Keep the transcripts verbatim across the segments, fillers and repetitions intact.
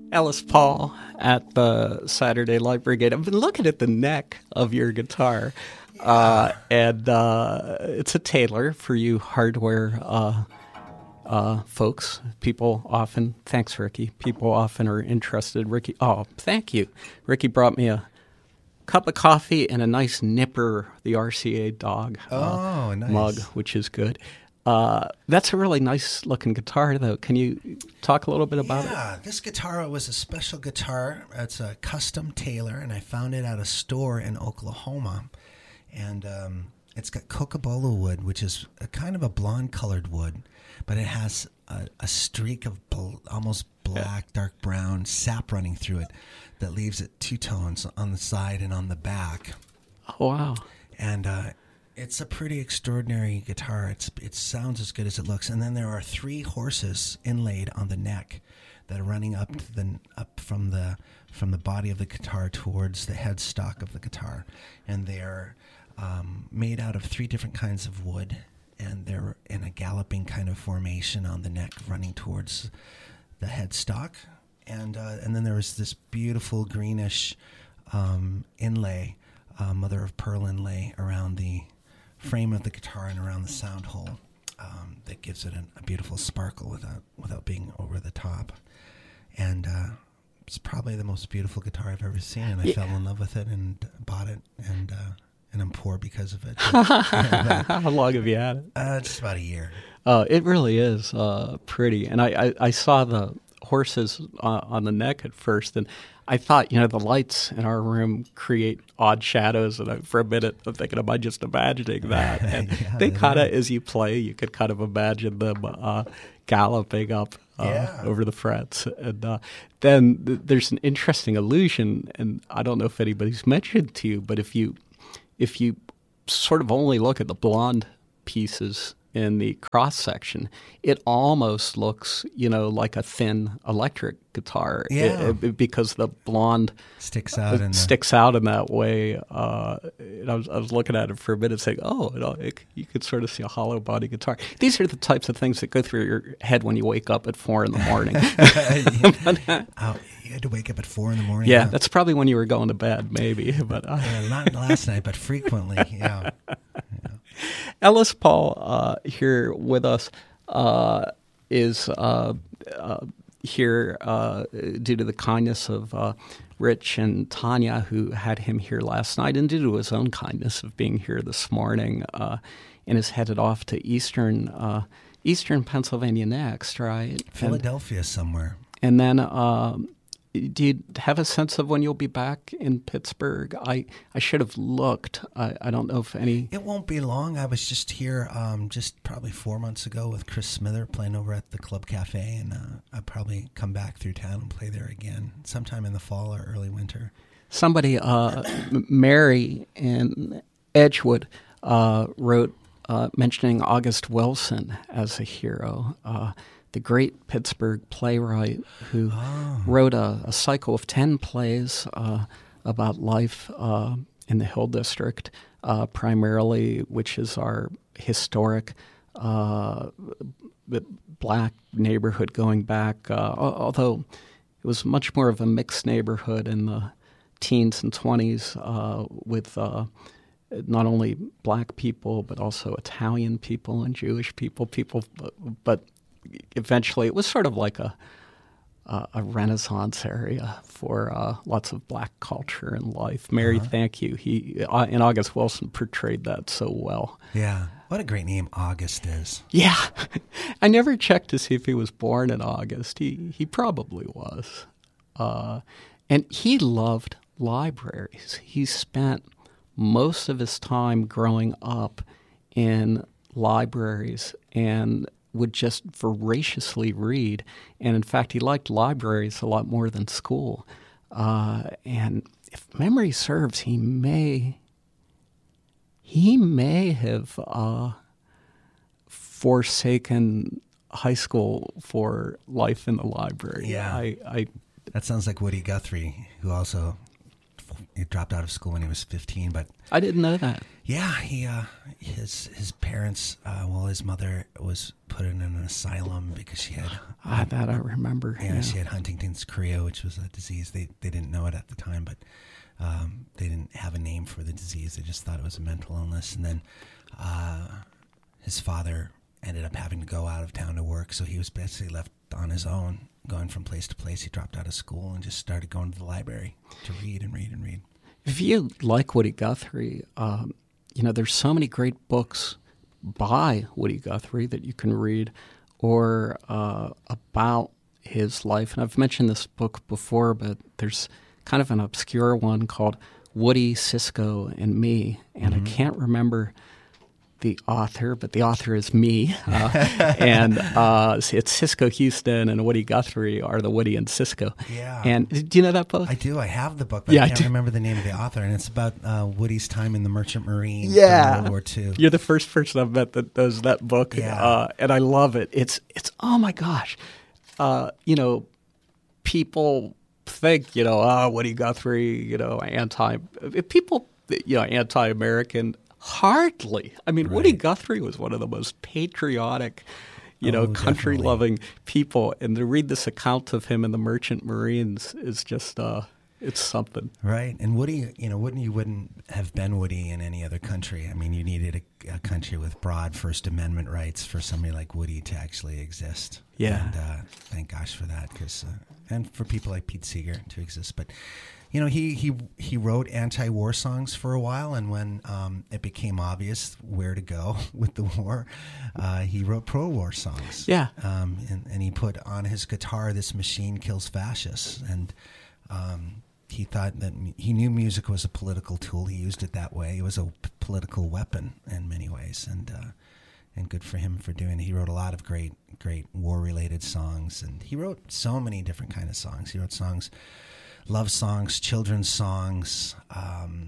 Ellis Paul at the Saturday Light Brigade. I've been looking at the neck of your guitar, uh, and uh, it's a Taylor for you hardware uh, uh, folks. People often, thanks, Ricky. People often are interested. Ricky, oh, thank you. Ricky brought me a cup of coffee and a nice nipper, the R C A dog uh, oh, nice. mug, which is good. Uh, that's a really nice looking guitar, though. Can you talk a little bit about yeah, it? Yeah, this guitar was a special guitar. It's a custom Taylor, and I found it at a store in Oklahoma. And um, it's got Cocobolo wood, which is a kind of a blonde-colored wood, but it has a, a streak of bl- almost black, yeah. dark brown sap running through it that leaves it two tones on the side and on the back. Oh, wow. And uh, it's a pretty extraordinary guitar. It's it sounds as good as it looks. And then there are three horses inlaid on the neck that are running up to the up from the from the body of the guitar towards the headstock of the guitar, and they're um, made out of three different kinds of wood, and they're in a galloping kind of formation on the neck, running towards the headstock. And uh, and then there was this beautiful greenish um, inlay, uh, mother of pearl inlay around the frame of the guitar and around the sound hole um, that gives it an, a beautiful sparkle without without being over the top. And uh, it's probably the most beautiful guitar I've ever seen, and I yeah. fell in love with it and bought it, and uh, and I'm poor because of it. But, but, How long have you had it? Uh, just about a year. Uh, it really is uh, pretty, and I, I, I saw the horses uh, on the neck at first, and I thought, you know, the lights in our room create odd shadows, and I, for a minute I'm thinking, am I just imagining that? And yeah, they kind of, as you play, you could kind of imagine them uh, galloping up uh, yeah. over the frets. And uh, then th- there's an interesting illusion, and I don't know if anybody's mentioned to you, but if you if you sort of only look at the blonde pieces in the cross section, it almost looks, you know, like a thin electric guitar. Yeah. It, it, because the blonde sticks out. In sticks the... out in that way. Uh, and I was, I was looking at it for a minute, saying, "Oh, it, it, you could sort of see a hollow body guitar." These are the types of things that go through your head when you wake up at four in the morning. but, uh, you had to wake up at four in the morning. Yeah, huh? that's probably when you were going to bed, maybe. But uh, yeah, not last night, but frequently. Yeah. yeah. Ellis Paul uh, here with us uh, is uh, uh, here uh, due to the kindness of uh, Rich and Tanya, who had him here last night, and due to his own kindness of being here this morning, uh, and is headed off to eastern uh, eastern Pennsylvania next, right? Philadelphia and, somewhere. And then um, do you have a sense of when you'll be back in Pittsburgh? I, I should have looked. I, I don't know if any... It won't be long. I was just here um, just probably four months ago with Chris Smither playing over at the Club Cafe, and uh, I'll probably come back through town and play there again sometime in the fall or early winter. Somebody, uh, Mary in Edgewood, uh, wrote uh, mentioning August Wilson as a hero. Uh The great Pittsburgh playwright who oh. wrote a, a cycle of ten plays uh, about life uh, in the Hill District, uh, primarily, which is our historic uh, black neighborhood going back, uh, although it was much more of a mixed neighborhood in the teens and twenties uh, with uh, not only black people, but also Italian people and Jewish people, people, but, but eventually, it was sort of like a uh, a Renaissance area for uh, lots of black culture and life. Mary, uh-huh. thank you. He uh, and August Wilson portrayed that so well. Yeah, what a great name August is. Yeah, I never checked to see if he was born in August. He he probably was, uh, and he loved libraries. He spent most of his time growing up in libraries and would just voraciously read. And in fact, he liked libraries a lot more than school. Uh, and if memory serves, he may he may have uh, forsaken high school for life in the library. Yeah. I, I that sounds like Woody Guthrie, who also he dropped out of school when he was fifteen. But I didn't know that. yeah, he uh, his his parents, uh, well, his mother was put in an asylum because she had Ah, that I remember. yeah, Yeah. she had Huntington's chorea, which was a disease. They they didn't know it at the time, but um, they didn't have a name for the disease. They just thought it was a mental illness. And then uh, his father ended up having to go out of town to work, so he was basically left on his own, going from place to place. He dropped out of school and just started going to the library to read and read and read. If you like Woody Guthrie, um, you know, there's so many great books by Woody Guthrie that you can read, or uh, about his life. And I've mentioned this book before, but there's kind of an obscure one called Woody, Cisco, and Me. And mm-hmm. I can't remember the author, but the author is me. Uh, and uh, it's Cisco Houston and Woody Guthrie are the Woody and Cisco. Yeah. And do you know that book? I do. I have the book, but yeah, I can't I remember the name of the author. And it's about uh, Woody's time in the Merchant Marine yeah. in World War Two. You're the first person I've met that does that book. Yeah. Uh, and I love it. It's, it's oh my gosh. Uh, you know, people think, you know, ah, oh, Woody Guthrie, you know, anti, people, you know, anti-American. Hardly. I mean, right. Woody Guthrie was one of the most patriotic, you know, oh, country-loving people. And to read this account of him in the Merchant Marines is just, uh, it's something. Right. And Woody, you know, Woody, you wouldn't have been Woody in any other country. I mean, you needed a, a country with broad First Amendment rights for somebody like Woody to actually exist. Yeah. And uh, thank gosh for that, because uh, and for people like Pete Seeger to exist. But you know, he, he he wrote anti-war songs for a while, and when um, it became obvious where to go with the war, uh, he wrote pro-war songs. Yeah. Um, and, and he put on his guitar, "This Machine Kills Fascists," and um, he thought that m- he knew music was a political tool. He used it that way. It was a p- political weapon in many ways, and uh, and good for him for doing it. He wrote a lot of great, great war-related songs, and he wrote so many different kind of songs. He wrote songs. Love songs, children's songs, um,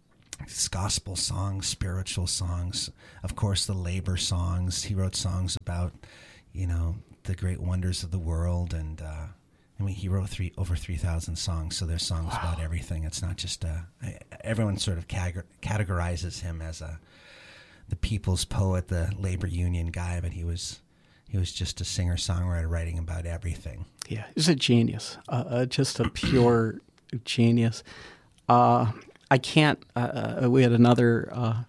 gospel songs, spiritual songs, of course, the labor songs. He wrote songs about, you know, the great wonders of the world. And uh, I mean, he wrote three over three thousand songs. So there's songs wow. about everything. It's not just a, everyone sort of categorizes him as a, the people's poet, the labor union guy, but he was, he was just a singer-songwriter writing about everything. Yeah, he's a genius, uh, uh, just a pure genius. Uh, I can't, uh, uh, we had another uh,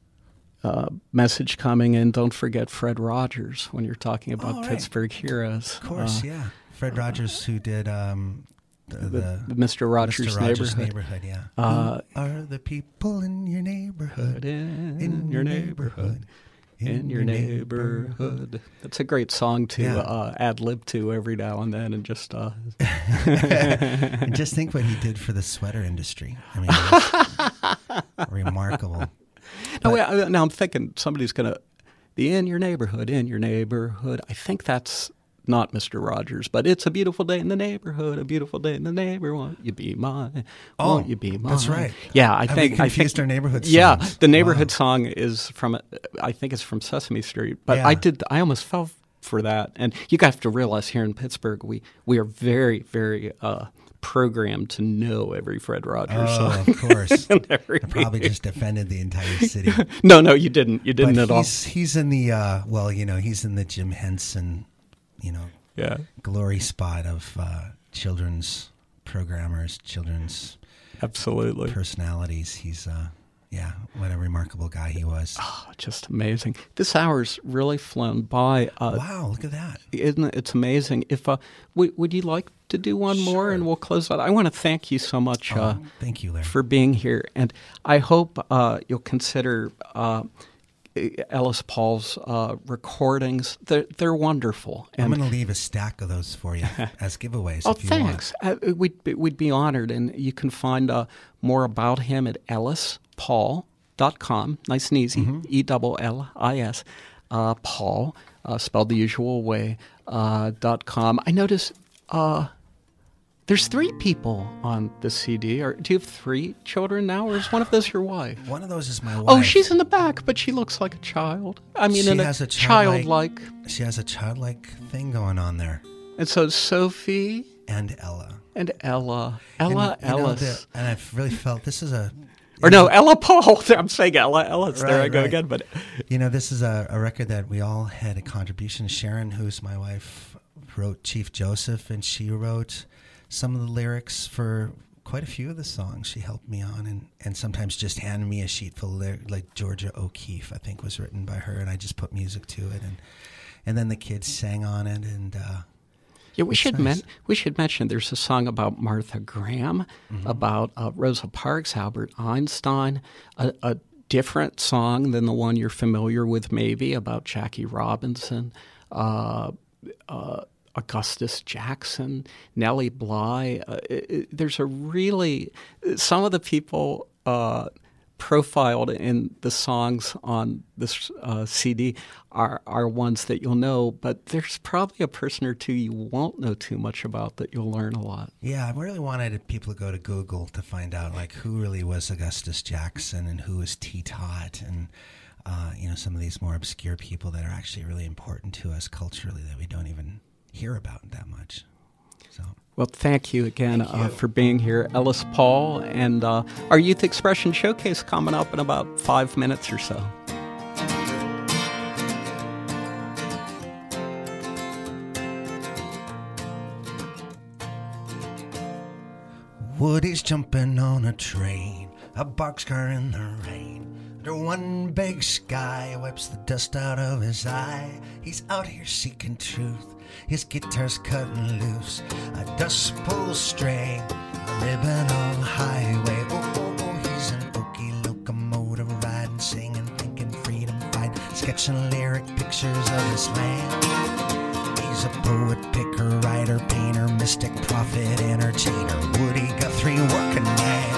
uh, message coming in. Don't forget Fred Rogers when you're talking about oh, right. Pittsburgh heroes. Of course, uh, yeah. Fred Rogers, who did um, the, the, the Mister Rogers, Mister Rogers neighborhood. neighborhood yeah. Uh, who are the people in your neighborhood? In, in your neighborhood. In, in your neighborhood. neighborhood. That's a great song to yeah. uh, ad-lib to every now and then and just... Uh... just think what he did for the sweater industry. I mean, remarkable. No, wait, I, now I'm thinking somebody's going to... The in your neighborhood, in your neighborhood. I think that's not Mister Rogers, but it's a beautiful day in the neighborhood, a beautiful day in the neighborhood. Won't you be mine? Oh, won't you be mine? That's right. Yeah, I Have think we confused I think, our neighborhood songs? Yeah, the neighborhood wow. song is from, I think it's from Sesame Street, but yeah. I did, I almost fell for that. And you have to realize here in Pittsburgh, we, we are very, very uh, programmed to know every Fred Rogers oh, song. of course. I probably just defended the entire city. no, no, you didn't. You didn't but at all. He's, he's in the, uh, well, you know, he's in the Jim Henson, you know, yeah. glory spot of uh, children's programmers, children's absolutely personalities. He's, uh, yeah, what a remarkable guy he was. Oh, just amazing. This hour's really flown by. Uh, wow, look at that. Isn't it? It's amazing. If uh, w- Would you like to do one sure. more and we'll close out? I want to thank you so much oh, uh, thank you, Larry. for being here. And I hope uh, you'll consider uh, Ellis Paul's uh, recordings. They're, they're wonderful. And I'm going to leave a stack of those for you as giveaways oh, if you thanks. want. Uh, we'd, be, we'd be honored. And you can find uh, more about him at ellis paul dot com. Nice and easy. Mm-hmm. E L L I S. Uh, Paul, uh, spelled the usual way, uh, dot com. I notice uh, there's three people on the C D. Or, do you have three children now, or is one of those your wife? One of those is my wife. Oh, she's in the back, but she looks like a child. I mean, she in has a, a childlike... childlike... She has a childlike thing going on there. And so Sophie and Ella. And Ella. Ella and, you know, Ellis. the, and I've really felt this is a... Or no, Ella Paul. I'm saying Ella Ellis. Right, there I go right. again. But you know, this is a, a record that we all had a contribution. Sharon, who's my wife, wrote Chief Joseph, and she wrote some of the lyrics for quite a few of the songs. She helped me on, and, and sometimes just handed me a sheet full of lyrics, like Georgia O'Keeffe, I think, was written by her, and I just put music to it, and and then the kids sang on it, and uh, yeah, we should nice. men- we should mention there's a song about Martha Graham, mm-hmm. about uh, Rosa Parks, Albert Einstein, a, a different song than the one you're familiar with, maybe, about Jackie Robinson, uh, uh, Augustus Jackson, Nellie Bly. Uh, it, it, there's a really some of the people uh, profiled in the songs on this uh, C D are are ones that you'll know, but there's probably a person or two you won't know too much about that you'll learn a lot. Yeah, I really wanted people to go to Google to find out like who really was Augustus Jackson and who was T. Tot and uh, you know, some of these more obscure people that are actually really important to us culturally that we don't even hear about that much. So. Well, thank you again thank you. Uh, for being here, Ellis Paul, and uh, our Youth Expression Showcase coming up in about five minutes or so. Woody's jumping on a train, a boxcar in the rain. Under one big sky, wipes the dust out of his eye. He's out here seeking truth. His guitar's cutting loose. A dust pull string, a ribbon on the highway. Oh, oh, oh, he's an okie locomotive riding, singing, thinking freedom fight, sketching lyric pictures of his land. He's a poet, picker, writer, painter, mystic, prophet, entertainer. Woody Guthrie working man.